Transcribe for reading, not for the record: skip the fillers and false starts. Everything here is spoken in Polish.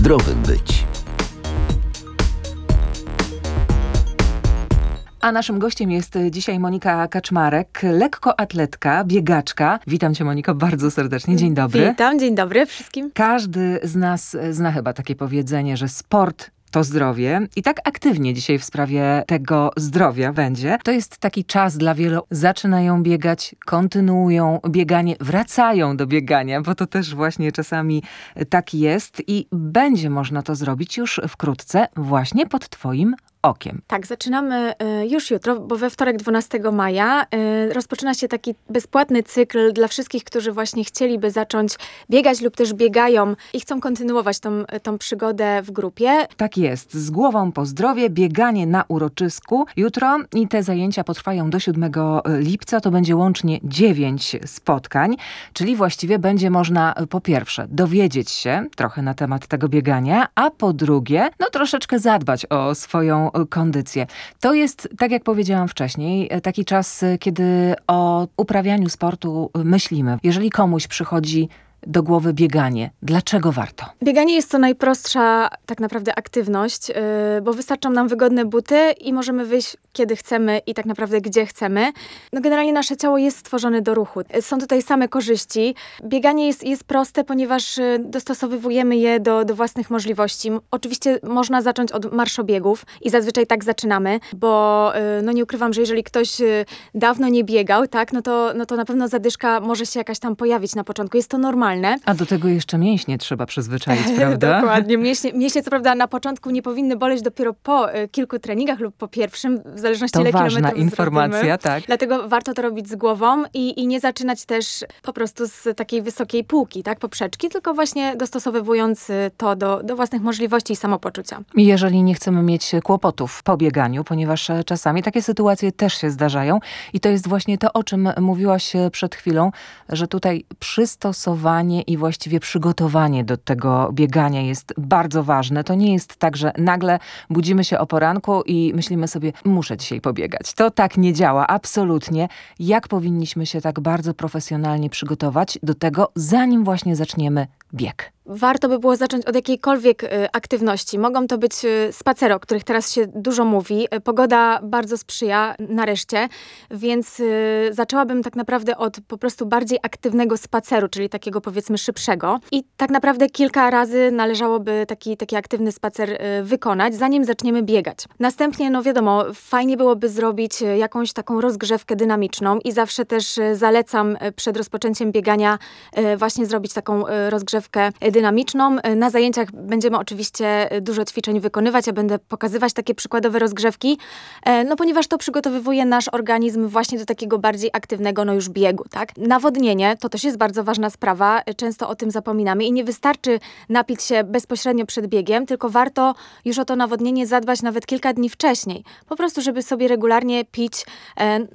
zdrowym być. A naszym gościem jest dzisiaj Monika Kaczmarek, lekkoatletka, biegaczka. Witam cię, Moniko, bardzo serdecznie. Dzień dobry. Witam, dzień dobry wszystkim. Każdy z nas zna chyba takie powiedzenie, że sport to zdrowie. I tak aktywnie dzisiaj w sprawie tego zdrowia będzie. To jest taki czas dla wielu. Zaczynają biegać, kontynuują bieganie, wracają do biegania, bo to też właśnie czasami tak jest. I będzie można to zrobić już wkrótce właśnie pod twoim okiem. Tak, zaczynamy już jutro, bo we wtorek 12 maja rozpoczyna się taki bezpłatny cykl dla wszystkich, którzy właśnie chcieliby zacząć biegać lub też biegają i chcą kontynuować tą przygodę w grupie. Tak jest. Z głową po zdrowie, bieganie na uroczysku jutro i te zajęcia potrwają do 7 lipca. To będzie łącznie 9 spotkań, czyli właściwie będzie można po pierwsze dowiedzieć się trochę na temat tego biegania, a po drugie, troszeczkę zadbać o swoją kondycję. To jest, tak jak powiedziałam wcześniej, taki czas, kiedy o uprawianiu sportu myślimy. Jeżeli komuś przychodzi do głowy bieganie, dlaczego warto? Bieganie jest to najprostsza tak naprawdę aktywność, bo wystarczą nam wygodne buty i możemy wyjść kiedy chcemy i tak naprawdę gdzie chcemy. Generalnie nasze ciało jest stworzone do ruchu. Są tutaj same korzyści. Bieganie jest proste, ponieważ dostosowujemy je do własnych możliwości. Oczywiście można zacząć od marszobiegów i zazwyczaj tak zaczynamy, bo nie ukrywam, że jeżeli ktoś dawno nie biegał, tak, no to na pewno zadyszka może się jakaś tam pojawić na początku. Jest to normalne. A do tego jeszcze mięśnie trzeba przyzwyczaić, prawda? Dokładnie. Mięśnie co prawda na początku nie powinny boleć, dopiero po kilku treningach lub po pierwszym, w zależności ile kilometrów ważna informacja, zrobimy. tak. Dlatego warto to robić z głową i nie zaczynać też po prostu z takiej wysokiej półki, tak, poprzeczki, tylko właśnie dostosowując to do własnych możliwości i samopoczucia. I jeżeli nie chcemy mieć kłopotów po bieganiu, ponieważ czasami takie sytuacje też się zdarzają i to jest właśnie to, o czym mówiłaś przed chwilą, że tutaj przystosowanie i właściwie przygotowanie do tego biegania jest bardzo ważne. To nie jest tak, że nagle budzimy się o poranku i myślimy sobie, muszę dzisiaj pobiegać. To tak nie działa, absolutnie. Jak powinniśmy się tak bardzo profesjonalnie przygotować do tego, zanim właśnie zaczniemy bieg? Warto by było zacząć od jakiejkolwiek aktywności. Mogą to być spacery, o których teraz się dużo mówi. Pogoda bardzo sprzyja nareszcie, więc zaczęłabym tak naprawdę od po prostu bardziej aktywnego spaceru, czyli takiego powiedzmy szybszego. I tak naprawdę kilka razy należałoby taki aktywny spacer wykonać, zanim zaczniemy biegać. Następnie, wiadomo, fajnie byłoby zrobić jakąś taką rozgrzewkę dynamiczną i zawsze też zalecam przed rozpoczęciem biegania właśnie zrobić taką rozgrzewkę dynamiczną. Na zajęciach będziemy oczywiście dużo ćwiczeń wykonywać. Ja będę pokazywać takie przykładowe rozgrzewki, ponieważ to przygotowywuje nasz organizm właśnie do takiego bardziej aktywnego już biegu, tak? Nawodnienie to też jest bardzo ważna sprawa. Często o tym zapominamy i nie wystarczy napić się bezpośrednio przed biegiem, tylko warto już o to nawodnienie zadbać nawet kilka dni wcześniej. Po prostu, żeby sobie regularnie pić